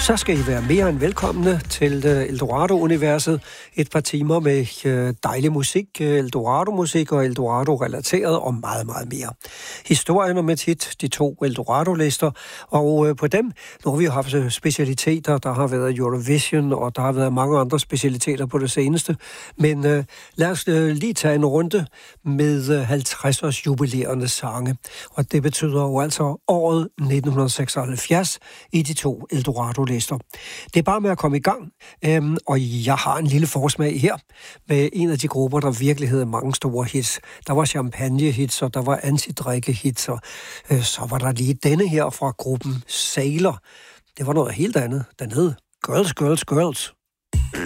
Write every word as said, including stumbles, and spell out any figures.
Så skal I være mere end velkomne til Eldorado-universet. Et par timer med dejlig musik, Eldorado-musik og Eldorado-relateret og meget, meget mere. Historien om et hit, de to Eldorado-lister, og på dem, nu har vi jo haft specialiteter, der har været Eurovision, og der har været mange andre specialiteter på det seneste. Men uh, lad os uh, lige tage en runde med uh, halvtreds-års jubilerende sange. Og det betyder jo altså året nitten seksoghalvfjerds i de to Eldorado-lister. Det er bare med at komme i gang, øhm, og jeg har en lille forsmag her med en af de grupper, der virkelig havde mange store hits. Der var champagne-hits, og der var antidrikke-hits, og øh, så var der lige denne her fra gruppen Sailor. Det var noget helt andet. Den hed Girls, Girls, Girls.